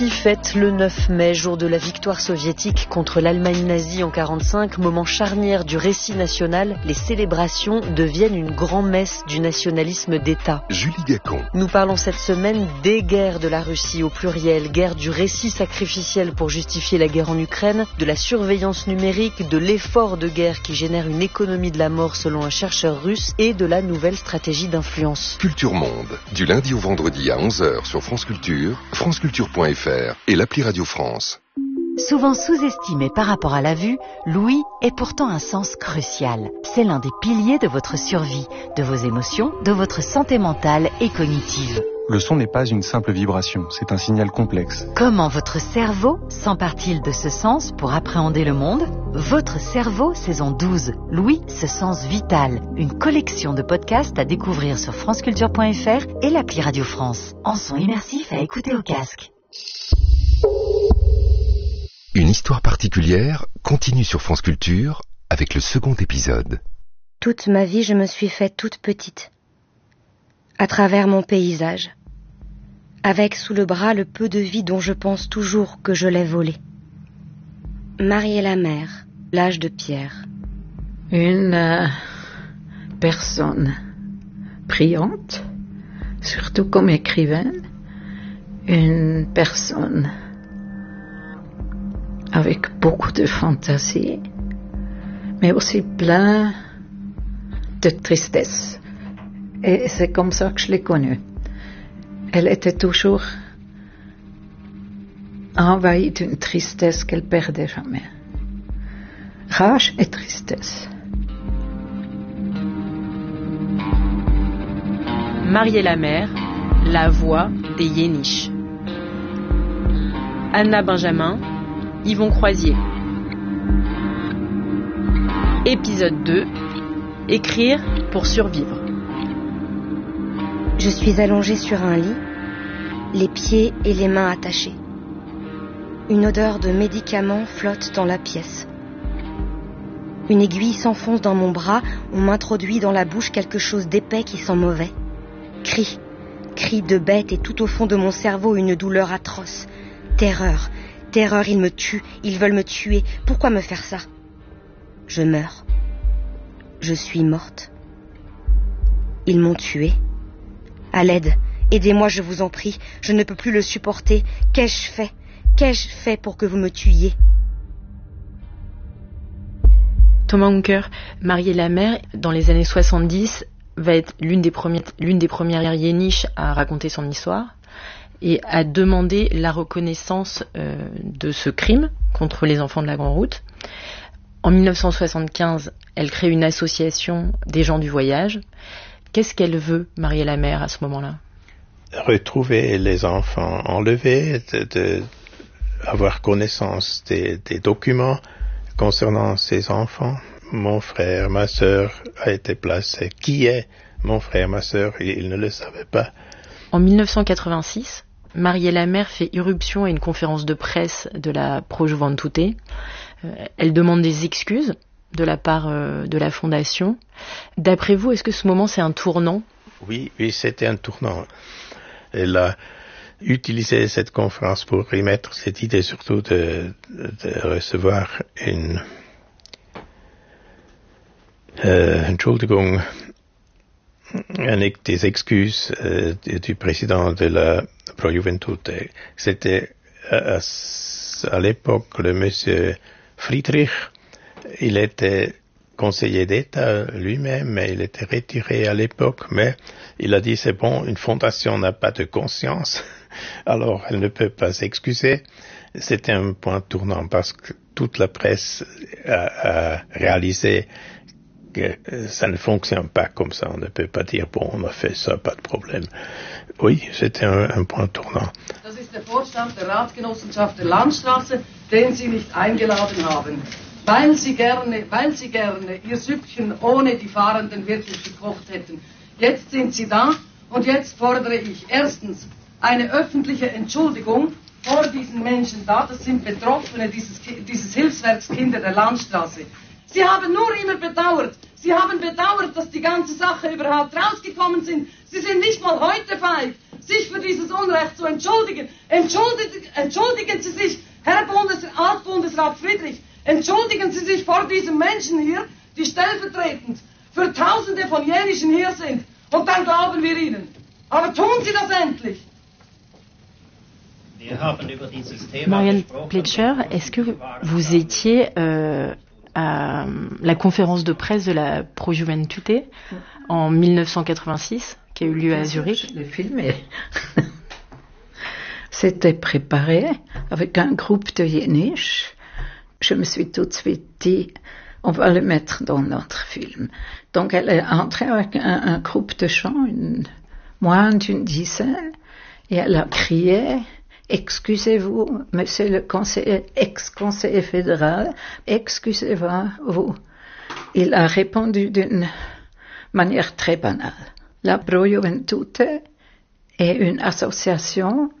Fête le 9 mai, jour de la victoire soviétique contre l'Allemagne nazie en 1945, moment charnière du récit national, les célébrations deviennent une grand-messe du nationalisme d'État. Julie Gacon. Nous parlons cette semaine des guerres de la Russie au pluriel, guerre du récit sacrificiel pour justifier la guerre en Ukraine, de la surveillance numérique, de l'effort de guerre qui génère une économie de la mort selon un chercheur russe et de la nouvelle stratégie d'influence. Culture Monde, du lundi au vendredi à 11h sur France Culture, franceculture.fr et l'appli Radio France. Souvent sous-estimé par rapport à la vue, l'ouïe est pourtant un sens crucial. C'est l'un des piliers de votre survie, de vos émotions, de votre santé mentale et cognitive. Le son n'est pas une simple vibration, c'est un signal complexe. Comment votre cerveau s'empare-t-il de ce sens pour appréhender le monde ? Votre cerveau, saison 12. L'ouïe, ce sens vital. Une collection de podcasts à découvrir sur franceculture.fr et l'appli Radio France. En son immersif à écouter au casque. Une histoire particulière continue sur France Culture avec le second épisode. Toute ma vie, je me suis faite toute petite, à travers mon paysage, avec sous le bras le peu de vie dont je pense toujours que je l'ai volé. Marie et la mer, l'âge de pierre. Une personne brillante, surtout comme écrivaine, une personne avec beaucoup de fantaisie, mais aussi plein de tristesse. Et c'est comme ça que je l'ai connue. Elle était toujours envahie d'une tristesse qu'elle perdait jamais. Rage et tristesse. Marie et la mer, la voix des Yéniches. Anna Benjamin, Yvon Croisier. Épisode 2. Écrire pour survivre. Je suis allongée sur un lit, les pieds et les mains attachés. Une odeur de médicaments flotte dans la pièce. Une aiguille s'enfonce dans mon bras, on m'introduit dans la bouche quelque chose d'épais qui sent mauvais. Cris de bête et tout au fond de mon cerveau une douleur atroce. Terreur, ils me tuent, ils veulent me tuer. Pourquoi me faire ça ? Je meurs. Je suis morte. Ils m'ont tuée. À l'aide, aidez-moi, je vous en prie. Je ne peux plus le supporter. Qu'ai-je fait pour que vous me tuiez ? Thomas Unker, Marie et la mer, dans les années 70, va être l'une des premières Yéniches à raconter son histoire et à demander la reconnaissance de ce crime contre les enfants de la Grande Route. En 1975, elle crée une association des gens du voyage. Qu'est-ce qu'elle veut, Marie et la mer, à ce moment-là ? Retrouver les enfants enlevés, avoir connaissance des documents concernant ces enfants. Mon frère, ma sœur a été placé. Qui est mon frère, ma sœur ? Il ne le savait pas. En 1986, Marie et la mer fait irruption à une conférence de presse de la Pro Juventute. Elle demande des excuses de la part de la fondation. D'après vous, est-ce que ce moment c'est un tournant ? Oui, c'était un tournant. Elle a utilisé cette conférence pour y mettre cette idée surtout de recevoir une Entschuldigung, des excuses du président de la Pro Juventute. C'était à l'époque le monsieur Friedrich. Il était conseiller d'État lui-même, mais il était retiré à l'époque. Mais il a dit, c'est bon, une fondation n'a pas de conscience, alors elle ne peut pas s'excuser. C'était un point tournant parce que toute la presse a réalisé que ça ne fonctionne pas comme ça. On ne peut pas dire, bon, on a fait ça, pas de problème. Oui, c'était un point tournant. Das ist der Vorstand der Ratgenossenschaft der Landstraße, den Sie nicht eingeladen haben. Weil Sie gerne Ihr Süppchen ohne die Fahrenden wirklich gekocht hätten. Jetzt sind Sie da und jetzt fordere ich erstens eine öffentliche Entschuldigung vor diesen Menschen da. Das sind Betroffene dieses Hilfswerks Kinder der Landstraße. Sie haben nur immer bedauert. Sie haben bedauert, dass die ganze Sache überhaupt rausgekommen sind. Sie sind nicht mal heute feig, sich für dieses Unrecht zu entschuldigen. Entschuldigen Sie sich, Herr Altbundesrat Friedrich, entschuldigen Sie sich vor diesen Menschen hier, die stellvertretend für Tausende von Jenischen hier sind. Und dann glauben wir Ihnen. Aber tun Sie das endlich. Marianne Pletscher, est-ce que vous étiez à la conférence de presse de la Pro Juventute en 1986, qui a eu lieu à Zurich? Je l'ai filmé. C'était préparé avec un groupe de Yeniches. Je me suis tout de suite dit, on va le mettre dans notre film. Donc elle est entrée avec un groupe de chants, moins d'une dizaine, et elle a crié, excusez-vous, monsieur le ex-conseiller fédéral, excusez-vous. Il a répondu d'une manière très banale. La Pro Juventute est une association